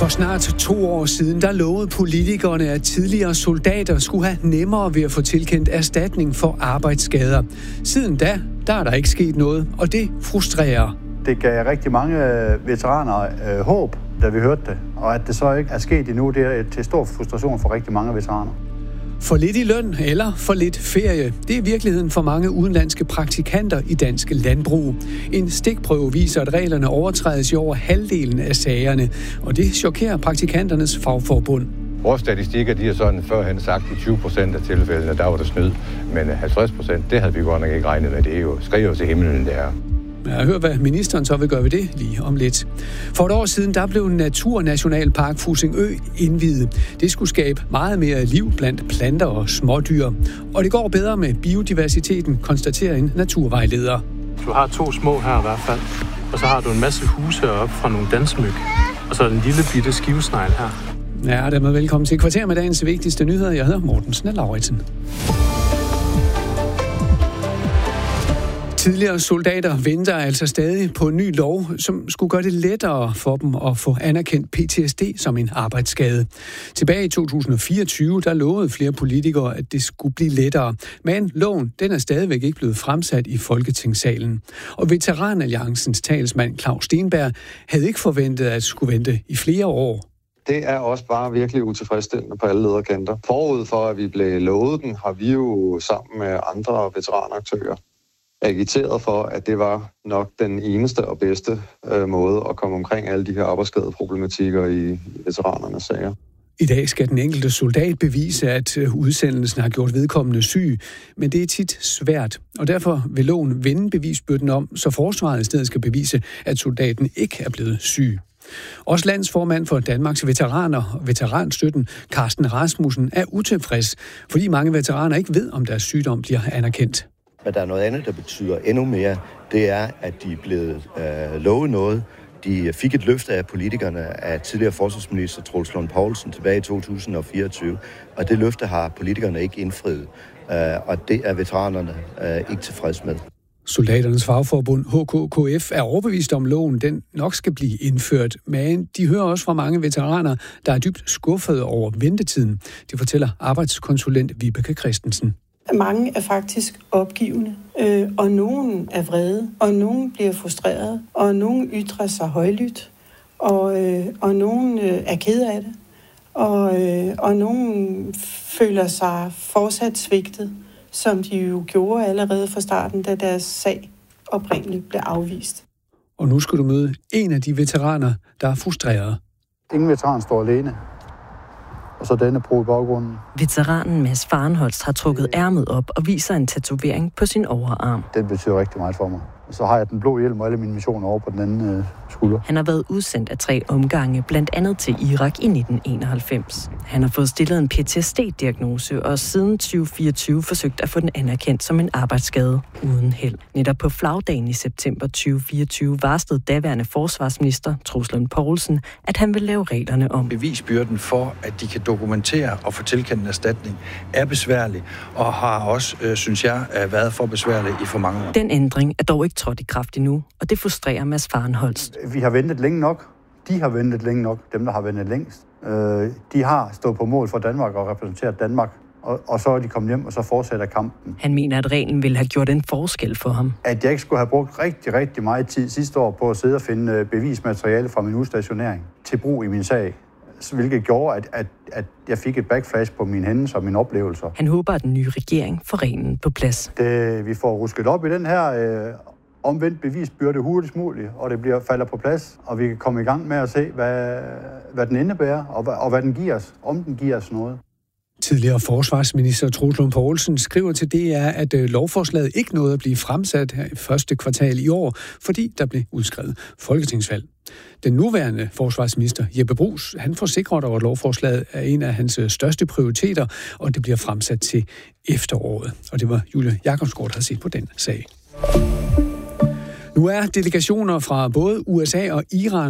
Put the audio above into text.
For snart 2 år siden, der lovede politikerne, at tidligere soldater skulle have nemmere ved at få tilkendt erstatning for arbejdsskader. Siden da, der er der ikke sket noget, og det frustrerer. Det gav rigtig mange veteraner håb, da vi hørte det. Og at det så ikke er sket endnu, det er til stor frustration for rigtig mange veteraner. For lidt i løn eller for lidt ferie. Det er virkeligheden for mange udenlandske praktikanter i dansk landbrug. En stikprøve viser, at reglerne overtrædes i over halvdelen af sagerne, og det chokerer praktikanternes fagforbund. Vores statistikker, de er sådan førhen sagt i 20% af tilfældene, der var der snyd. Men 50%, det havde vi godt nok ikke regnet med. Det er jo skriver til himlen, det her. Jeg hører, hvad ministeren så vil gøre ved det lige om lidt. For et år siden, der blev Naturnationalpark Fussingø indviet. Det skulle skabe meget mere liv blandt planter og smådyr. Og det går bedre med biodiversiteten, konstaterer en naturvejleder. Du har 2 små her i hvert fald. Og så har du en masse huse heroppe fra nogle dansmyg. Og så en lille bitte skivesnegl her. Ja, dermed velkommen til Kvarter med dagens vigtigste nyheder. Jeg hedder Morten Snell-Lauritsen. Tidligere soldater venter altså stadig på en ny lov, som skulle gøre det lettere for dem at få anerkendt PTSD som en arbejdsskade. Tilbage i 2024, der lovede flere politikere, at det skulle blive lettere. Men loven, den er stadigvæk ikke blevet fremsat i Folketingssalen. Og Veteranalliancens talsmand Claus Stenberg havde ikke forventet at skulle vente i flere år. Det er også bare virkelig utilfredsstillende på alle lederkanter. Forud for, at vi blev lovet den, har vi jo sammen med andre veteranaktører agiteret for, at det var nok den eneste og bedste måde at komme omkring alle de her arbejdsskadeproblematikker i veteranernes sager. I dag skal den enkelte soldat bevise, at udsendelsen har gjort vedkommende syg, men det er tit svært, og derfor vil loven vende bevisbyrden om, så forsvaret i stedet skal bevise, at soldaten ikke er blevet syg. Også landsformand for Danmarks Veteraner og Veteranstøtten, Carsten Rasmussen, er utilfreds, fordi mange veteraner ikke ved, om deres sygdom bliver anerkendt. Men der er noget andet, der betyder endnu mere. Det er, at de er blevet lovet noget. De fik et løfte af politikerne af tidligere forsvarsminister Troels Lund Poulsen tilbage i 2024. Og det løfte har politikerne ikke indfriet. Og det er veteranerne ikke tilfreds med. Soldaternes fagforbund HKKF er overbevist om loven, den nok skal blive indført. Men de hører også fra mange veteraner, der er dybt skuffede over ventetiden. Det fortæller arbejdskonsulent Vibeke Christensen. Mange er faktisk opgivende, og nogen er vrede, og nogen bliver frustreret, og nogen ytrer sig højlydt, og nogen er ked af det, og nogen føler sig fortsat svigtet, som de jo gjorde allerede fra starten, da deres sag oprindeligt blev afvist. Og nu skal du møde en af de veteraner, der er frustreret. Ingen veteran står alene. Og så denne bro i baggrunden. Veteranen Mads Fahrenholst har trukket ærmet op og viser en tatovering på sin overarm. Den betyder rigtig meget for mig. Så har jeg den blå hjelm og alle mine missioner over på den anden skulder. Han har været udsendt af 3 omgange, blandt andet til Irak i 1991. Han har fået stillet en PTSD-diagnose og siden 2024 forsøgt at få den anerkendt som en arbejdsskade uden held. Netop på flagdagen i september 2024 varslede daværende forsvarsminister Troels Lund Poulsen, at han vil lave reglerne om. Bevisbyrden for, at de kan dokumentere og få tilkendt en erstatning, er besværlig og har også, synes jeg, været for besværlig i for mange år. Den ændring er dog ikke trådt i kraft endnu, og det frustrerer Mads Fahrenholst. Vi har ventet længe nok. De har ventet længe nok. Dem, der har ventet længst. De har stået på mål for Danmark og repræsenteret Danmark. Og så er de kommet hjem, og så fortsætter kampen. Han mener, at reglen ville have gjort en forskel for ham. At jeg ikke skulle have brugt rigtig, rigtig meget tid sidste år på at sidde og finde bevismateriale fra min udstationering til brug i min sag. Hvilket gjorde, at jeg fik et backflash på mine hændelser og mine oplevelser. Han håber, at den nye regering får reglen på plads. Vi får rusket op i den her omvendt bevisbyrde hurtigst muligt, og det falder på plads, og vi kan komme i gang med at se, hvad den indebærer, og hvad den giver os, om den giver os noget. Tidligere forsvarsminister Troels Lund Poulsen skriver til DR, at lovforslaget ikke nåede at blive fremsat her i første kvartal i år, fordi der blev udskrevet folketingsvalg. Den nuværende forsvarsminister Jeppe Bruus, han forsikrer dog, at lovforslaget er en af hans største prioriteter, og det bliver fremsat til efteråret. Og det var Julie Jakobsgaard, der har set på den sag. Nu er delegationer fra både USA og Iran